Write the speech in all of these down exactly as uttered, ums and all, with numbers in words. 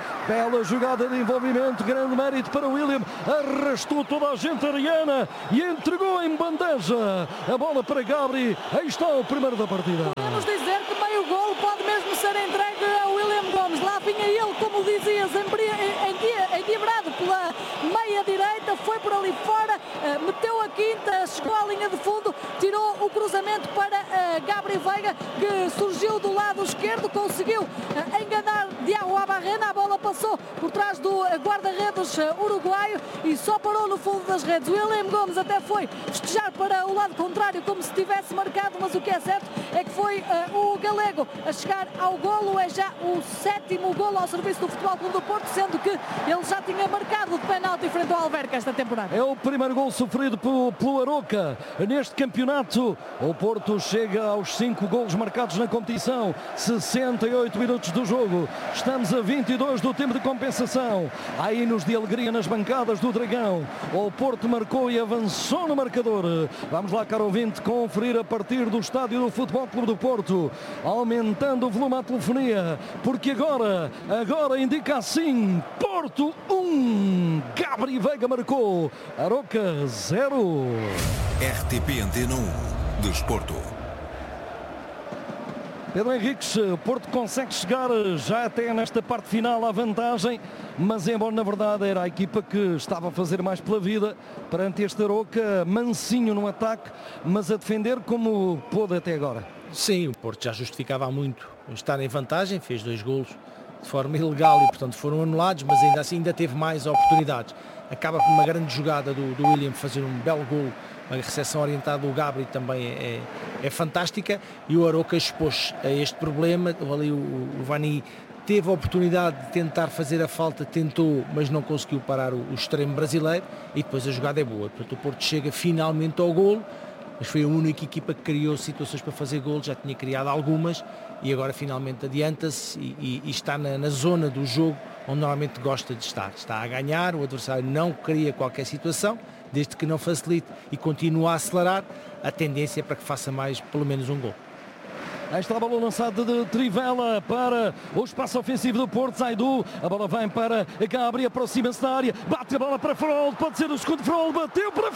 Bela jogada de envolvimento, grande mérito para o William. Arrastou toda a gente, Ariana, e entregou em bandeja a bola para Gabri. Aí está o primeiro da partida. Podemos dizer que meio golo pode mesmo ser entregue a William Gomes. Lá vinha ele, como dizias, endiabrado pela meia direita, foi por ali fora, meteu a quinta, chegou à linha de fundo, tirou o cruzamento para Gabri Veiga, que surgiu do lado esquerdo, conseguiu enganar Diago Abarrena. A bola passou por trás do guarda-redes uruguaio e só parou no fundo das redes. William Gomes até foi festejar para o lado contrário, como se tivesse marcado, mas o que é certo é que foi uh, o galego a chegar ao golo. É já o sétimo golo ao serviço do Futebol Clube do Porto, sendo que ele já tinha marcado de penalti frente ao Alverca esta temporada. É o primeiro gol sofrido pelo, pelo Aroca neste campeonato. O Porto chega aos cinco golos marcados na competição, sessenta e oito minutos do jogo. Estamos a vinte e dois do tempo de compensação. Há hinos de alegria nas bancadas do Dragão. O Porto marcou e avançou no marcador. Vamos lá, caro ouvinte, conferir a partir do estádio do Futebol Clube do Porto, aumentando o volume à telefonia, porque agora, agora indica assim: Porto um, Gabri Veiga marcou, Aroca zero. R T P Antena um, Desporto. Pedro Henriques, o Porto consegue chegar já até nesta parte final à vantagem, mas embora na verdade era a equipa que estava a fazer mais pela vida perante este Aroca, mansinho no ataque, mas a defender como pôde até agora. Sim, o Porto já justificava muito estar em vantagem, fez dois golos de forma ilegal e portanto foram anulados, mas ainda assim ainda teve mais oportunidades. Acaba por uma grande jogada do, do William fazer um belo golo. A recepção orientada do Gabri também é, é, é fantástica e o Aroca expôs a este problema. Ali o, o Vani teve a oportunidade de tentar fazer a falta, tentou, mas não conseguiu parar o, o extremo brasileiro e depois a jogada é boa. Portanto, o Porto chega finalmente ao golo, mas foi a única equipa que criou situações para fazer golo, já tinha criado algumas e agora finalmente adianta-se e, e, e está na, na zona do jogo onde normalmente gosta de estar. Está a ganhar, o adversário não cria qualquer situação, desde que não facilite e continue a acelerar, a tendência é para que faça mais, pelo menos um gol. Aí está a bola lançada de Trivela para o espaço ofensivo do Porto. Zaidu, a bola vem para Gabri, aproxima-se da área, bate a bola para Frol, pode ser o segundo. Frol bateu para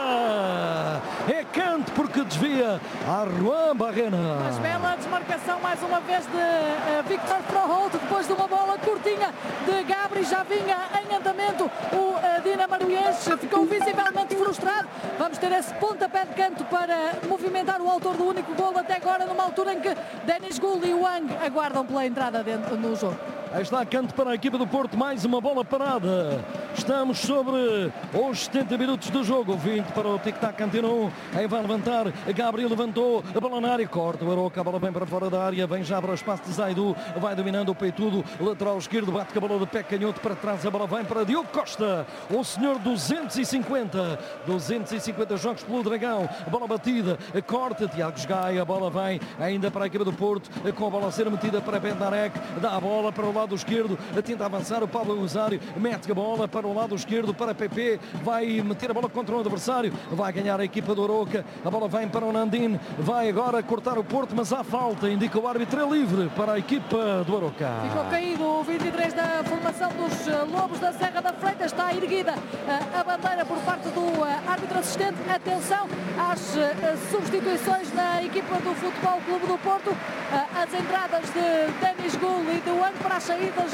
fora. É canto porque desvia a Juan Barrena. Mas bela desmarcação mais uma vez de uh, Victor Froholt, depois de uma bola curtinha de Gabri, já vinha em andamento o uh, dinamarquês, ficou visivelmente frustrado. Vamos ter esse pontapé de canto para movimentar o autor do único golo até agora, numa altura em que Denis Gul e Wang aguardam pela entrada dentro no jogo. Aí está canto para a equipa do Porto, mais uma bola parada. Estamos sobre os setenta minutos do jogo, vinte para o tic-tac Antena um. Aí vai levantar, Gabriel levantou, a bola na área, corta o Aroca, a bola vem para fora da área, vem já para o espaço de Zaidu, vai dominando o peitudo, lateral esquerdo, bate com a bola de pé canhoto para trás, a bola vem para Diogo Costa, o senhor duzentos e cinquenta, duzentos e cinquenta jogos pelo Dragão, a bola batida, corta, Tiago Gaia, a bola vem ainda para a equipa do Porto, com a bola a ser metida para Bendarek, dá a bola para o lado do esquerdo, tenta avançar o Pablo Usário, mete a bola para o lado esquerdo para P P, vai meter a bola contra o adversário, vai ganhar a equipa do Aroca, a bola vem para o Nandin, vai agora cortar o Porto, mas há falta, indica o árbitro, é livre para a equipa do Aroca. Ficou caído o vinte e três da formação dos Lobos da Serra da Freita, está erguida a bandeira por parte do árbitro assistente. Atenção às substituições na equipa do Futebol Clube do Porto, as entradas de Denis Gul e de Wang para as saídas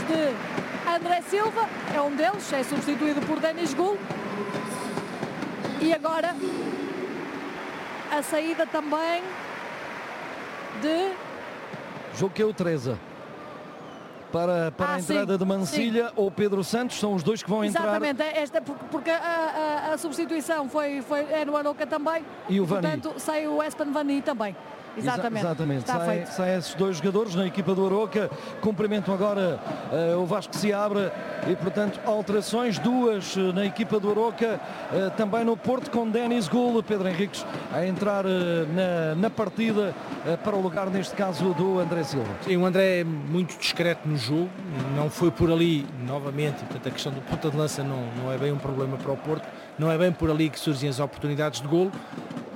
de André Silva, é um deles, é substituído por Denis Gul. E agora a saída também de jogo que é o Teresa para, para ah, a entrada sim, de Mancilha sim. ou Pedro Santos, são os dois que vão Exatamente, entrar. Exatamente, esta, porque a, a, a substituição foi, foi, é no Aroca também, e o portanto Vani. sai o Espen Vani também. Exatamente, Exatamente. Está sai, feito. sai esses dois jogadores na equipa do Aroca, cumprimentam agora uh, o Vasco se abre e portanto alterações, duas uh, na equipa do Aroca, uh, também no Porto com Denis Gul, Pedro Henriques a entrar uh, na, na partida uh, para o lugar neste caso do André Silva. Sim, o André é muito discreto no jogo, não foi por ali novamente, portanto a questão do ponta de lança não, não é bem um problema para o Porto, não é bem por ali que surgem as oportunidades de golo.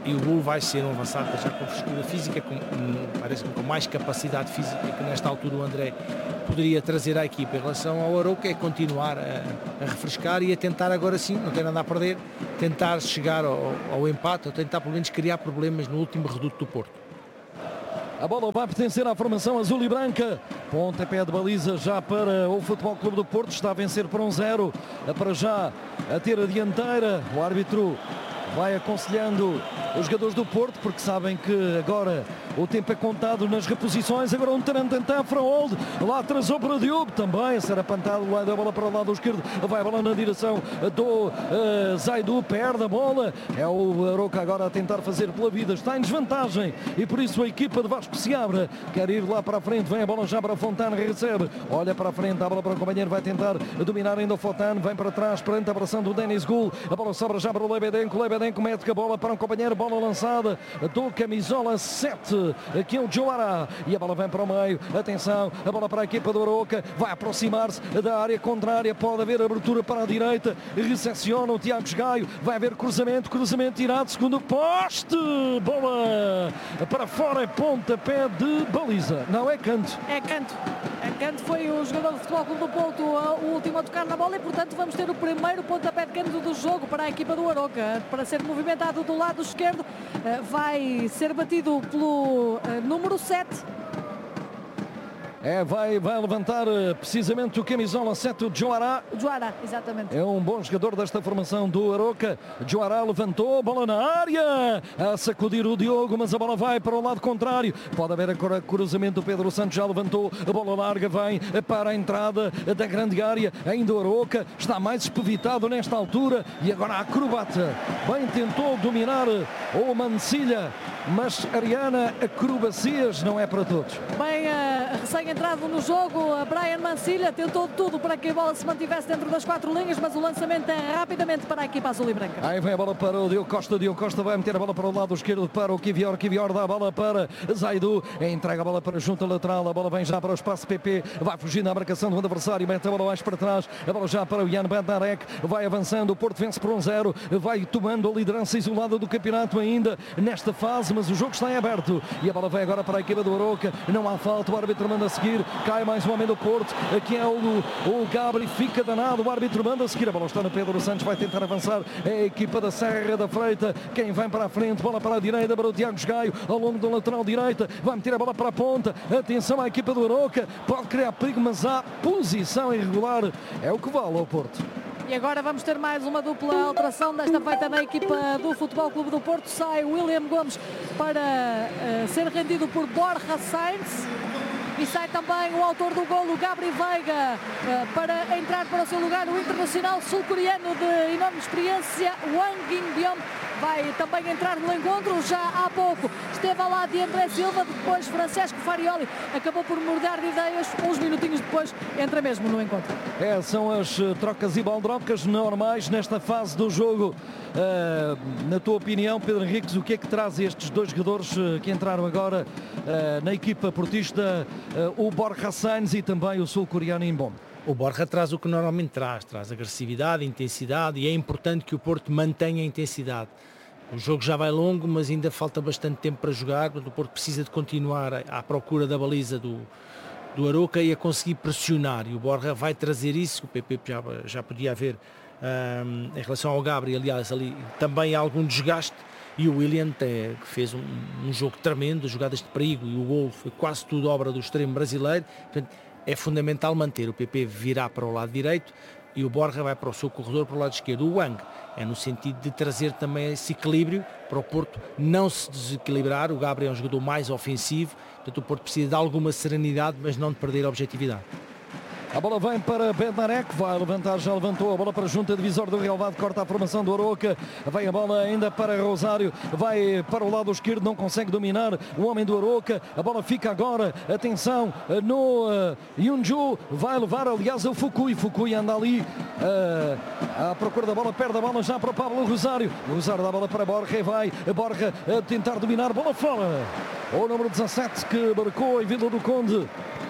e o golo vai ser um avançado já com frescura física, com, parece-me com mais capacidade física que nesta altura o André poderia trazer à equipa. Em relação ao Arouca, é continuar a, a refrescar e a tentar agora sim, não tem nada a perder, tentar chegar ao, ao empate, ou tentar pelo menos criar problemas no último reduto do Porto. A bola vai pertencer à formação azul e branca. Pontapé de baliza já para o Futebol Clube do Porto. Está a vencer por um zero. Para já a ter a dianteira. O árbitro vai aconselhando os jogadores do Porto, porque sabem que agora o tempo é contado nas reposições. Agora um Tarantantã, Fraolde, lá atrasou para o Diogo, também será pantado lá da bola para o lado esquerdo, vai a bola na direção do uh, Zaidu, perde a bola, é o Arouca agora a tentar fazer pela vida, está em desvantagem e por isso a equipa de Vasco se abre, quer ir lá para a frente, vem a bola já para Fontana, recebe, olha para a frente, a bola para o companheiro, vai tentar dominar ainda o Fontana, vem para trás, perante a abração do Denis Gul, a bola sobra já para o Lebedenko, Lebedenko mete a bola para um companheiro, bola lançada do camisola sete, aqui é o Joara, e a bola vem para o meio, atenção, a bola para a equipa do Arouca, vai aproximar-se da área contrária, pode haver abertura para a direita, recepciona o Tiago Gaio, vai haver cruzamento, cruzamento tirado, segundo poste, bola para fora, é pontapé de baliza, não é canto. É canto, é canto, foi o jogador de Futebol Clube do Porto o último a tocar na bola e portanto vamos ter o primeiro pontapé de canto do jogo para a equipa do Arouca, para ser movimentado do lado esquerdo, vai ser batido pelo número sete. É, vai, vai levantar precisamente o camisola sete, o Joara. Joara, exatamente. É um bom jogador desta formação do Arouca. Joara levantou, bola na área, a sacudir o Diogo, mas a bola vai para o lado contrário. Pode haver a cruzamento, o Pedro Santos já levantou, a bola larga vem para a entrada da grande área. Ainda o Arouca está mais espevitado nesta altura e agora a acrobata. Bem tentou dominar o Mancilha, mas Ariana, acrobacias não é para todos. Bem, uh, recém-entrado no jogo, a Brian Mancilha tentou tudo para que a bola se mantivesse dentro das quatro linhas, mas o lançamento é rapidamente para a equipa azul e branca. Aí vem a bola para o Diogo Costa, Diogo Costa vai meter a bola para o lado esquerdo para o Kivior, Kivior dá a bola para Zaidu, entrega a bola para a junta lateral, a bola vem já para o espaço P P, vai fugindo à marcação do adversário, mete a bola mais para trás, a bola já para o Jan Bednarek, vai avançando, o Porto vence por um zero, vai tomando a liderança isolada do campeonato ainda nesta fase, mas o jogo está em aberto e a bola vai agora para a equipa do Arouca, não há falta, o árbitro manda a seguir, cai mais um homem do Porto, aqui é o, o Gabri, fica danado, o árbitro manda a seguir, a bola está no Pedro Santos, vai tentar avançar, é a equipa da Serra da Freita, quem vem para a frente, bola para a direita, para o Tiago Gaio, ao longo da lateral direita, vai meter a bola para a ponta, atenção à equipa do Arouca, pode criar perigo, mas há posição irregular, é o que vale ao Porto. E agora vamos ter mais uma dupla alteração desta feita na equipa do Futebol Clube do Porto. Sai William Gomes para uh, ser rendido por Borja Sainz. E sai também o autor do golo, Gabri Veiga, uh, para entrar para o seu lugar o internacional sul-coreano de enorme experiência, Wang Yinbyom. Vai também entrar no encontro, já há pouco esteve ao lado de André Silva, depois Francesco Farioli acabou por mudar de ideias, uns minutinhos depois entra mesmo no encontro. É, são as trocas e baldrocas normais nesta fase do jogo. Uh, na tua opinião, Pedro Henriques, o que é que traz estes dois jogadores uh, que entraram agora uh, na equipa portista, uh, o Borja Sainz e também o sul-coreano Yinbyom? O Borja traz o que normalmente traz, traz agressividade, intensidade, e é importante que o Porto mantenha a intensidade. O jogo já vai longo, mas ainda falta bastante tempo para jogar, o Porto precisa de continuar à procura da baliza do, do Arouca e a conseguir pressionar, e o Borja vai trazer isso. O P P já, já podia haver, um, em relação ao Gabri, aliás, ali também há algum desgaste, e o William te, que fez um, um jogo tremendo, jogadas de perigo, e o gol foi quase tudo obra do extremo brasileiro. Portanto, é fundamental manter. O P P virá para o lado direito e o Borja vai para o seu corredor para o lado esquerdo. O Wang é no sentido de trazer também esse equilíbrio para o Porto não se desequilibrar. O Gabriel é um jogador mais ofensivo, portanto o Porto precisa de alguma serenidade, mas não de perder a objetividade. A bola vem para Bednarek, vai levantar, já levantou a bola para a junta divisória do Relvado, corta a formação do Arouca, vem a bola ainda para Rosário, vai para o lado esquerdo, não consegue dominar o homem do Arouca, a bola fica agora, atenção, no uh, Yunju, vai levar aliás o Fukui, Fukui anda ali uh, à procura da bola, perde a bola já para o Pablo Rosário, Rosário dá a bola para Borja e vai, Borja a tentar dominar, bola fora, o número dezassete que marcou em Vila do Conde.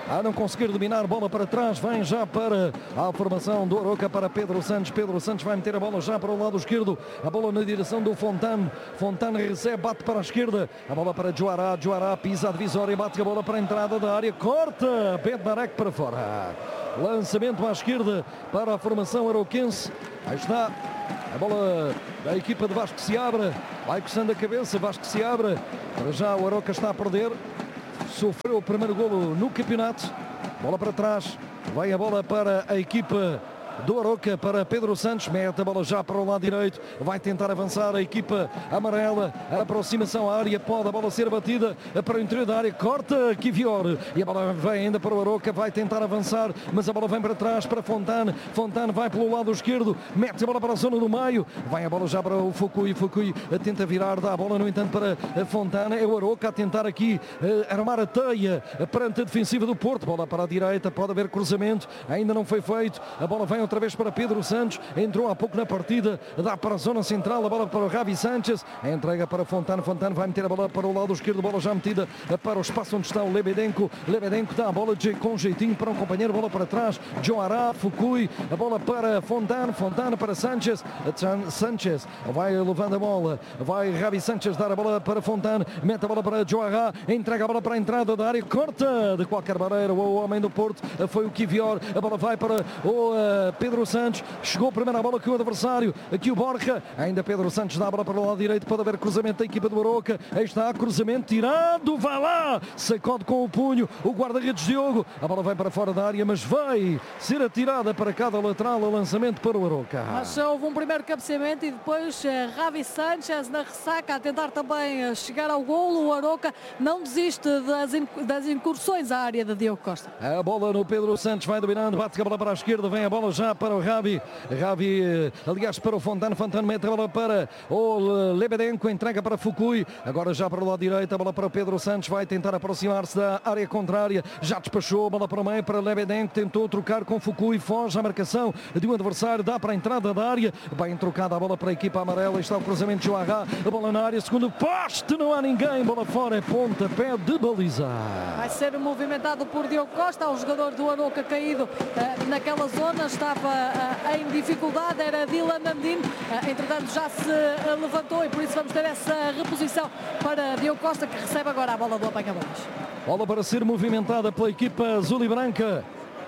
a não conseguir dominar, bola para trás, vem já para a formação do Arouca, para Pedro Santos. Pedro Santos vai meter a bola já para o lado esquerdo, a bola na direção do Fontane. Fontane recebe, bate para a esquerda, a bola para Joará. Joará pisa a divisória, bate a bola para a entrada da área, corta, Bednarek para fora. Lançamento à esquerda para a formação arauquense. Aí está a bola da equipa de Vasco Seabra. Vai coçando a cabeça, Vasco Seabra. Para já o Arouca está a perder. Sofreu o primeiro golo no campeonato. Bola para trás. Vai a bola para a equipa do Arouca, para Pedro Santos, mete a bola já para o lado direito, vai tentar avançar a equipa amarela, a aproximação à área, pode a bola ser batida para o interior da área, corta Kivior, e a bola vem ainda para o Arouca, vai tentar avançar, mas a bola vem para trás para Fontane. Fontane vai pelo lado esquerdo, mete a bola para a zona do meio, vai a bola já para o Fukui, Fukui tenta virar, dá a bola no entanto para a Fontane, é o Arouca a tentar aqui uh, armar a teia perante a defensiva do Porto, bola para a direita, pode haver cruzamento, ainda não foi feito, a bola vem outra vez para Pedro Santos, entrou há pouco na partida, dá para a zona central, a bola para o Javi Sánchez, a entrega para Fontane, Fontane vai meter a bola para o lado esquerdo, bola já metida para o espaço onde está o Lebedenko, Lebedenko dá a bola com jeitinho para um companheiro, bola para trás, Joará, Fukui, a bola para Fontane, Fontane para Sánchez, Sánchez vai levando a bola, vai Javi Sánchez dar a bola para Fontane, mete a bola para Joará, entrega a bola para a entrada da área, corta de qualquer maneira o homem do Porto, foi o Kivior, a bola vai para o uh, Pedro Santos, chegou a primeira bola que o adversário, aqui o Borja, ainda Pedro Santos dá a bola para o lado direito, pode haver cruzamento da equipa do Arouca, aí está, cruzamento tirado, vai lá, sacode com o punho, o guarda-redes Diogo, a bola vai para fora da área, mas vai ser atirada para cada lateral, o lançamento para o Arouca. Mas houve um primeiro cabeceamento e depois eh, Javi Sánchez na ressaca a tentar também eh, chegar ao golo, o Arouca não desiste das, in das incursões à área de Diogo Costa. A bola no Pedro Santos, vai dominando, bate a bola para a esquerda, vem a bola já para o Javi, Javi, aliás para o Fontane, Fontane mete a bola para o Lebedenko, entrega para Fukui, agora já para o lado direito, a bola para o Pedro Santos, vai tentar aproximar-se da área contrária, já despachou, a bola para o meio, para Lebedenko, tentou trocar com Fukui, foge à marcação de um adversário, dá para a entrada da área, bem trocada a bola para a equipa amarela, está o cruzamento de Joará, a bola na área, segundo poste, não há ninguém, bola fora, é pontapé de baliza. Vai ser movimentado por Diogo Costa, o jogador do Arouca caído uh, naquela zona, estava uh, em dificuldade, era Dylan Andin, uh, entretanto já se uh, levantou e por isso vamos ter essa reposição para Diogo Costa, que recebe agora a bola do apanha-bolas. Bola para ser movimentada pela equipa azul e branca,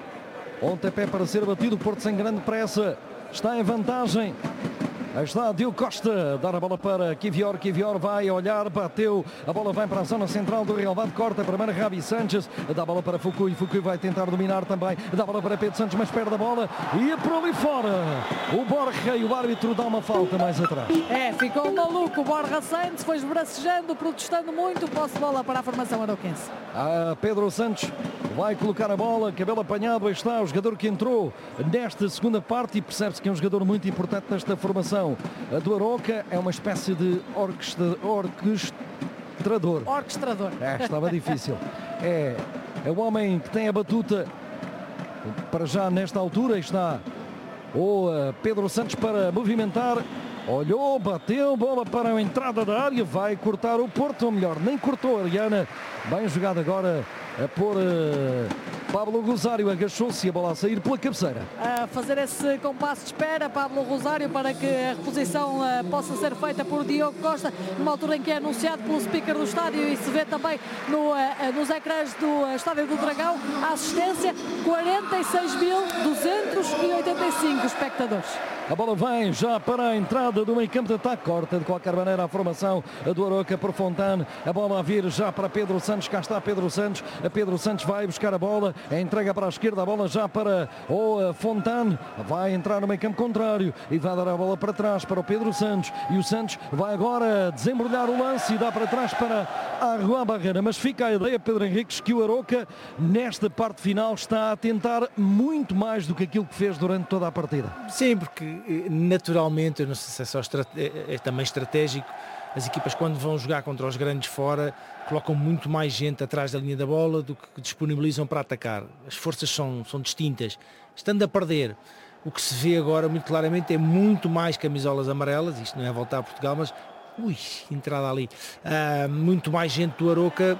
pontapé para ser batido, Porto sem grande pressa, está em vantagem. Aí está Diogo Costa, dar a bola para Kivior, Kivior vai olhar, bateu, a bola vai para a zona central do relevado, corta primeiro Javi Sánchez, dá a bola para Fukui, Fukui vai tentar dominar também, dá a bola para Pedro Santos, mas perde a bola e é por ali fora. O Borja e o árbitro dá uma falta mais atrás. É, ficou maluco o Borja Santos, foi esbracejando, protestando muito, posse de bola para a formação arauquense. Ah, Pedro Santos vai colocar a bola, cabelo apanhado, aí está o jogador que entrou nesta segunda parte e percebe-se que é um jogador muito importante nesta formação. A do Arouca é uma espécie de orquestra, orquestrador. Orquestrador. É, estava difícil. É, é o homem que tem a batuta para já nesta altura. Está o Pedro Santos para movimentar. Olhou, bateu, bola para a entrada da área, vai cortar o Porto, ou melhor, nem cortou a Ariana. Bem jogado agora a pôr uh, Pablo Rosário, agachou-se, a bola a sair pela cabeceira. A fazer esse compasso de espera, Pablo Rosário, para que a reposição uh, possa ser feita por Diogo Costa, numa altura em que é anunciado pelo speaker do estádio e se vê também no, uh, nos ecrãs do uh, Estádio do Dragão, a assistência, quarenta e seis mil duzentos e oitenta e cinco espectadores. A bola vem já para a entrada do meio campo de ataque, corta de qualquer maneira a formação do Arouca por Fontane, a bola a vir já para Pedro Santos, cá está Pedro Santos, a Pedro Santos vai buscar a bola, a entrega para a esquerda, a bola já para o Fontane, vai entrar no meio campo contrário e vai dar a bola para trás para o Pedro Santos, e o Santos vai agora desembrulhar o lance e dá para trás para a Rua Barreira, mas fica a ideia, Pedro Henriques, que o Arouca nesta parte final está a tentar muito mais do que aquilo que fez durante toda a partida. Sim, porque naturalmente, eu não sei se é só é, é também estratégico, as equipas quando vão jogar contra os grandes fora colocam muito mais gente atrás da linha da bola do que disponibilizam para atacar. As forças são, são distintas. Estando a perder, o que se vê agora muito claramente é muito mais camisolas amarelas, isto não é voltar a Portugal, mas ui, entrada ali, uh, muito mais gente do Arouca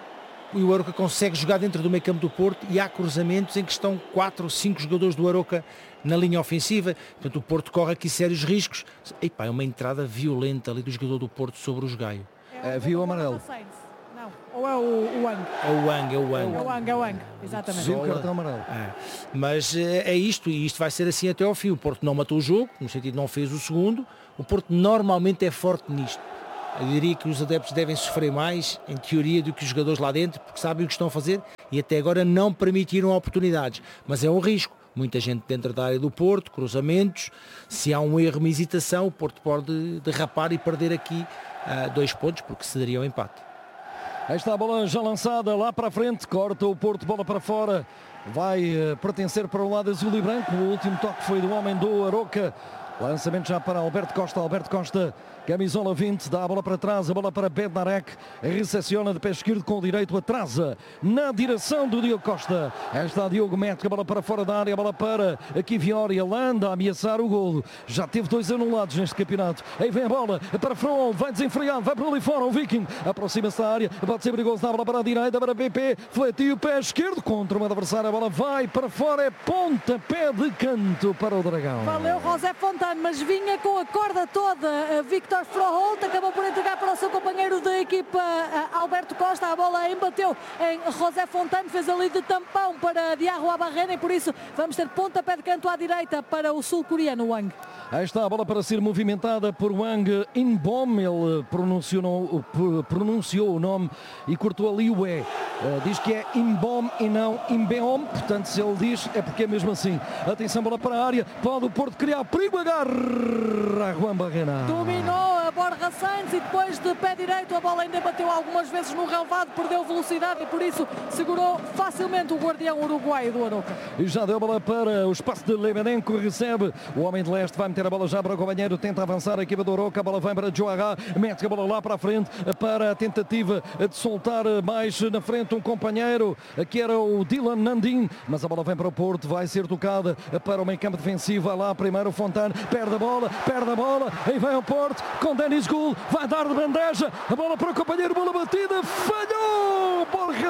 e o Aroca consegue jogar dentro do meio campo do Porto e há cruzamentos em que estão quatro ou cinco jogadores do Aroca na linha ofensiva, portanto o Porto corre aqui sérios riscos. Epá, é uma entrada violenta ali do jogador do Porto sobre o Jogaio. É, viu o amarelo? Não, ou é o, o Wang? É o Wang, é o Wang. É o Wang, é o Wang, exatamente. Viu o cartão amarelo. É. Mas é, é isto, e isto vai ser assim até ao fim. O Porto não matou o jogo, no sentido de não fez o segundo. O Porto normalmente é forte nisto. Eu diria que os adeptos devem sofrer mais, em teoria, do que os jogadores lá dentro, porque sabem o que estão a fazer e até agora não permitiram oportunidades. Mas é um risco. Muita gente dentro da área do Porto, cruzamentos. Se há um erro, uma hesitação, o Porto pode derrapar e perder aqui uh, dois pontos, porque se daria o empate. Aí está a bola já lançada lá para a frente, corta o Porto, bola para fora. Vai uh, pertencer para o lado azul e branco. O último toque foi do homem do Aroca. Lançamento já para Alberto Costa. Alberto Costa, camisola vinte, dá a bola para trás, a bola para Bednarek, recepciona de pé esquerdo com o direito, atrasa na direção do Diogo Costa. Aí está Diogo, mete a bola para fora da área, a bola para aqui Viória, Landa a ameaçar o golo. Já teve dois anulados neste campeonato. Aí vem a bola para Frol, vai desenfreado, vai para ali fora o Viking, aproxima-se da área, pode ser perigoso, dá a bola para a direita, para B P, fletiu, pé esquerdo contra uma adversária, a bola vai para fora, é pontapé de canto para o Dragão. Valeu José Fontana, mas vinha com a corda toda. Victor Froholt acabou por entregar para o seu companheiro de equipa Alberto Costa. A bola embateu em José Fontana, fez ali de tampão para Diarro Abarrena e por isso vamos ter pontapé de canto à direita para o sul-coreano Wang. Aí está a bola para ser movimentada por Wang Inbom. Ele pronunciou, pronunciou o nome e cortou ali o E. Diz que é Inbom e não Imbeom. Portanto, se ele diz, é porque é mesmo assim. Atenção, bola para a área. Pode o Porto criar perigo. Agarra Juan Barrena. Dominou a Borja Sainz e depois de pé direito a bola ainda bateu algumas vezes no relvado, perdeu velocidade e por isso segurou facilmente o guardião uruguaio do Aroca. E já deu a bola para o espaço de Lebenenko, recebe o homem de leste, vai meter a bola já para o companheiro, tenta avançar a equipa do Aroca, a bola vem para Joará, mete a bola lá para a frente para a tentativa de soltar mais na frente um companheiro que era o Dylan Nandin, mas a bola vem para o Porto, vai ser tocada para o meio campo defensivo, vai lá primeiro o Fontana, perde a bola, perde a bola, aí vem o Porto com Denis Gul, vai dar de bandeja, a bola para o companheiro, bola batida, falhou Borja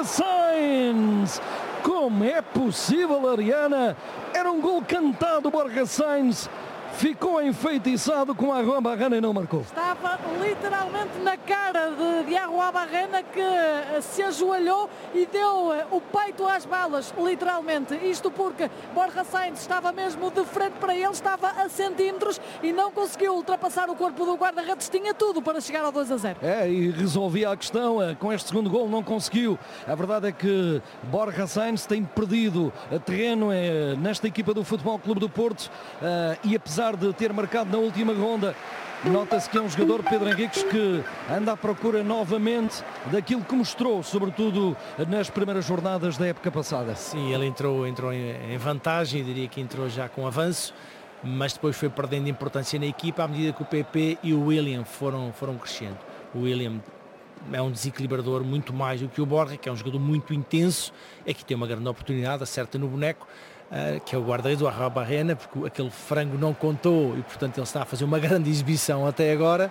Sainz. Como é possível, Ariana? Era um gol cantado, Borja Sainz ficou enfeitiçado com a Juan Barrena e não marcou. Estava literalmente na cara de Diarro Abarrena, que se ajoelhou e deu o peito às balas, literalmente. Isto porque Borja Sainz estava mesmo de frente para ele, estava a centímetros e não conseguiu ultrapassar o corpo do guarda-redes. Tinha tudo para chegar ao dois a zero. É, e resolvia a questão. Com este segundo gol não conseguiu. A verdade é que Borja Sainz tem perdido terreno nesta equipa do Futebol Clube do Porto e apesar de ter marcado na última ronda, nota-se que é um jogador, Pedro Henriques, que anda à procura novamente daquilo que mostrou, sobretudo nas primeiras jornadas da época passada. Sim, ele entrou, entrou em vantagem, diria que entrou já com avanço, mas depois foi perdendo importância na equipa à medida que o P P e o William foram, foram crescendo. O William é um desequilibrador muito mais do que o Borja, que é um jogador muito intenso, aqui tem uma grande oportunidade, acerta no boneco, Uh, que é o guarda-redes do Arra Barrena, porque aquele frango não contou e portanto ele está a fazer uma grande exibição até agora,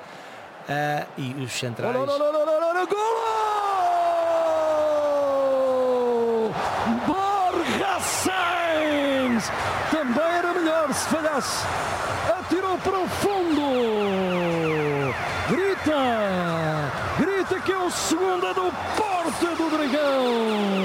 uh, e os centrais... Olha, olha, olha, olha, olha, golo! Borja Sainz! Também era melhor se falhasse, atirou para o fundo, grita, grita que é o segundo do Porto do Dragão.